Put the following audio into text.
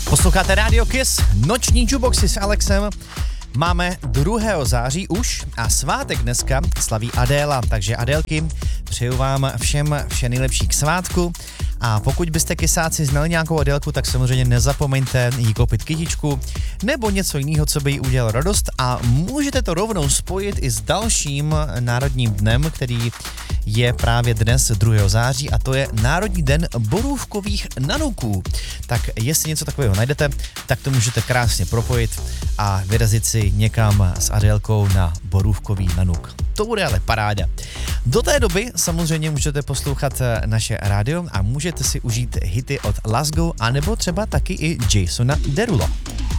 Posloucháte Radio Kiss, noční jukeboxy s Alexem. Máme 2. září už a svátek dneska slaví Adéla, takže Adélky, přeju vám všem vše nejlepší k svátku. A pokud byste kysáci znali nějakou Adélku, tak samozřejmě nezapomeňte jí koupit kytičku nebo něco jiného, co by jí udělalo radost, a můžete to rovnou spojit i s dalším národním dnem, který je právě dnes 2. září, a to je Národní den borůvkových nanuků. Tak jestli něco takového najdete, tak to můžete krásně propojit a vyrazit si někam s Adélkou na borůvkový nanuk. To bude ale paráda. Do té doby samozřejmě můžete poslouchat naše rádio a můžete si užít hity od Lasgo anebo třeba taky i Jasona Derulo.